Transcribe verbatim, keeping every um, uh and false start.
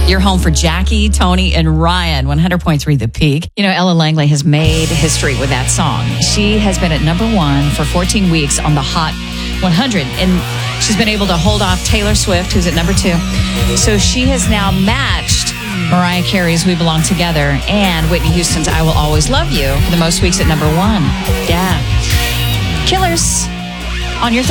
Your home for Jackie, Tony, and Ryan, one hundred point three The Peak. You know, Ella Langley has made history with that song. She has been at number one for fourteen weeks on the Hot one hundred, and she's been able to hold off Taylor Swift, who's at number two. So she has now matched Mariah Carey's We Belong Together and Whitney Houston's I Will Always Love You for the most weeks at number one. Yeah. Killers on your